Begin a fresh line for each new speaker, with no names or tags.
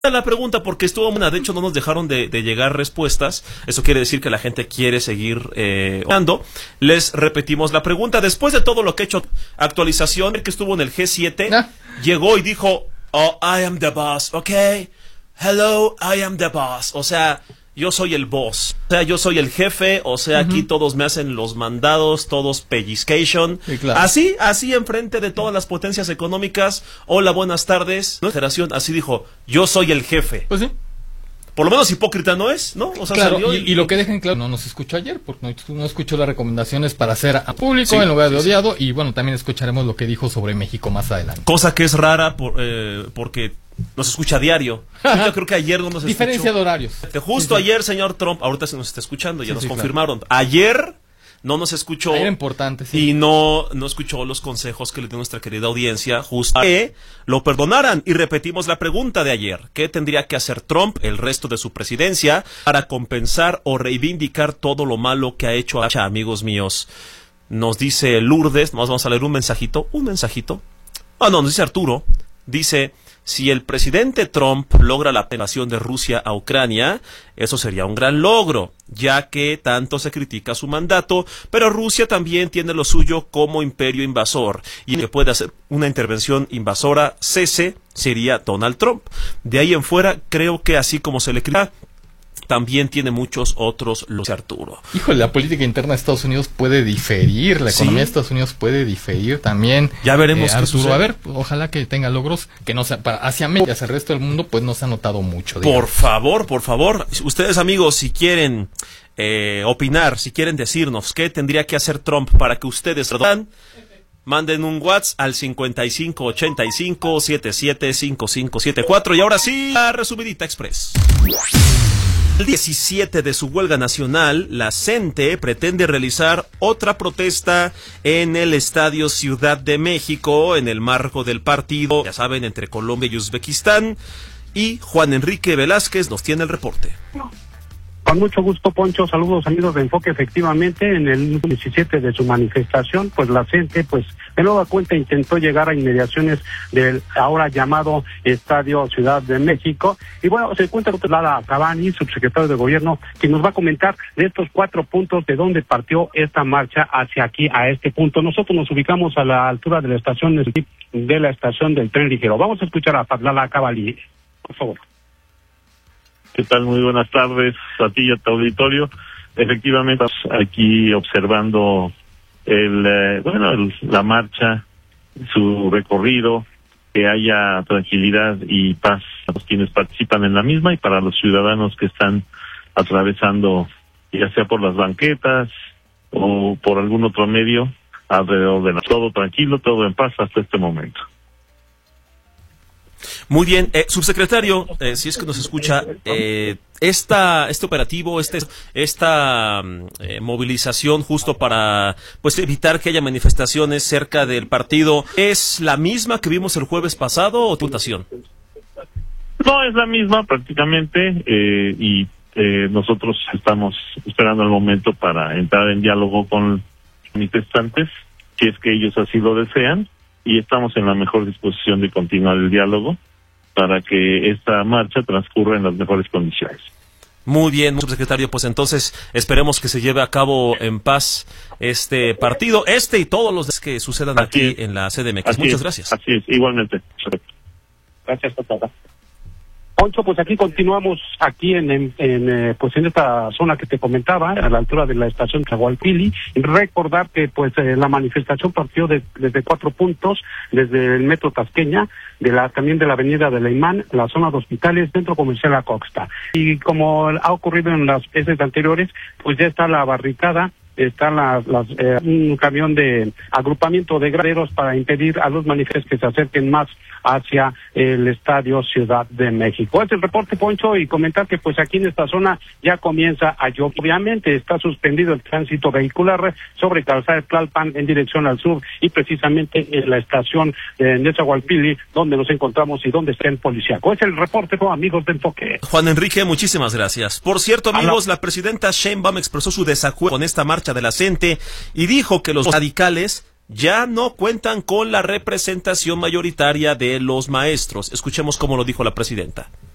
La pregunta, porque estuvo buena, de hecho no nos dejaron de llegar respuestas. Eso quiere decir que la gente quiere seguir hablando. Les repetimos la pregunta. Después de todo lo que ha hecho, actualización, el que estuvo en el G7, llegó y dijo, oh, I am the boss, ok, hello, I am the boss. O sea, yo soy el boss, o sea, yo soy el jefe, o sea, aquí todos me hacen los mandados, todos pellizcation.
Sí, claro.
Así enfrente de todas las potencias económicas. Hola, buenas tardes. ¿No? Federación, así dijo, yo soy el jefe.
Pues sí.
Por lo menos hipócrita no es, ¿no? O sea,
claro,
salió
y lo que dejen claro, no nos escuchó ayer, porque no escuchó las recomendaciones para hacer a público en lugar de odiado, y bueno, también escucharemos lo que dijo sobre México más adelante.
Cosa que es rara porque nos escucha a diario. Yo creo que ayer no nos
Diferencia
escuchó.
de horarios.
Justo ayer, señor Trump, ahorita se nos está escuchando, ya nos confirmaron.
Claro.
Ayer no nos escuchó.
Era importante, sí.
Y no escuchó los consejos que le dio nuestra querida audiencia, justo que lo perdonaran. Y repetimos la pregunta de ayer. ¿Qué tendría que hacer Trump el resto de su presidencia para compensar o reivindicar todo lo malo que ha hecho, amigos míos? Nos dice Lourdes, nos vamos a leer un mensajito. Nos dice Arturo, dice, si el presidente Trump logra la apelación de Rusia a Ucrania, eso sería un gran logro, ya que tanto se critica su mandato, pero Rusia también tiene lo suyo como imperio invasor, y el que puede hacer una intervención invasora cese sería Donald Trump. De ahí en fuera, creo que así como se le critica, también tiene muchos otros los de Arturo.
Híjole, la política interna de Estados Unidos puede diferir, la economía de Estados Unidos puede diferir también.
Ya veremos
Arturo, a ver, ojalá que tenga logros que no sea hacia México y hacia el resto del mundo, pues no se ha notado mucho. Digamos.
Por favor, ustedes amigos, si quieren opinar, si quieren decirnos qué tendría que hacer Trump para que ustedes manden un WhatsApp al 5585-775574. Y ahora sí, la resumidita express. El 17 de su huelga nacional, la CENTE pretende realizar otra protesta en el Estadio Ciudad de México en el marco del partido, ya saben, entre Colombia y Uzbekistán. Y Juan Enrique Velázquez nos tiene el reporte.
Con mucho gusto, Poncho. Saludos, amigos de Enfoque. Efectivamente, en el 17 de su manifestación, pues la gente, pues de nueva cuenta intentó llegar a inmediaciones del ahora llamado Estadio Ciudad de México. Y bueno, se encuentra Lara Cabani, subsecretario de Gobierno, quien nos va a comentar de estos 4 puntos de dónde partió esta marcha hacia aquí, a este punto. Nosotros nos ubicamos a la altura de la estación del tren ligero. Vamos a escuchar a Lara Cabani, por favor.
¿Qué tal? Muy buenas tardes a ti y a tu auditorio. Efectivamente, aquí observando la marcha, su recorrido, que haya tranquilidad y paz a los quienes participan en la misma y para los ciudadanos que están atravesando, ya sea por las banquetas o por algún otro medio, alrededor de todo tranquilo, todo en paz hasta este momento.
Muy bien, subsecretario, si es que nos escucha, este operativo, esta movilización justo para pues evitar que haya manifestaciones cerca del partido, ¿es la misma que vimos el jueves pasado o votación?
No, es la misma prácticamente, y nosotros estamos esperando el momento para entrar en diálogo con los manifestantes, si es que ellos así lo desean, y estamos en la mejor disposición de continuar el diálogo para que esta marcha transcurra en las mejores condiciones.
Muy bien, subsecretario, pues entonces esperemos que se lleve a cabo en paz este partido, y todos los que sucedan aquí en la CDMX. Muchas gracias.
Así es, igualmente.
Gracias, Tata. Poncho, pues aquí continuamos aquí en esta zona que te comentaba, a la altura de la estación Tlahualpili. Recordar que pues la manifestación partió desde 4 puntos, desde el metro Tasqueña, también de la avenida de la Imán, la zona de hospitales, centro comercial Acoxpa. Y como ha ocurrido en las veces anteriores, pues ya está la barricada, está un camión de agrupamiento de graderos para impedir a los manifestantes que se acerquen más hacia el Estadio Ciudad de México. Es el reporte, Poncho, y comentar que pues aquí en esta zona ya comienza a llover. Obviamente está suspendido el tránsito vehicular sobre Calzada Tlalpan en dirección al sur y precisamente en la estación de Nezahualpili, donde nos encontramos y donde está el policíaco. Es el reporte, amigos de Enfoque.
Juan Enrique, muchísimas gracias. Por cierto, amigos, la presidenta Sheinbaum expresó su desacuerdo con esta marcha de la CENTE y dijo que los radicales ya no cuentan con la representación mayoritaria de los maestros. Escuchemos cómo lo dijo la presidenta.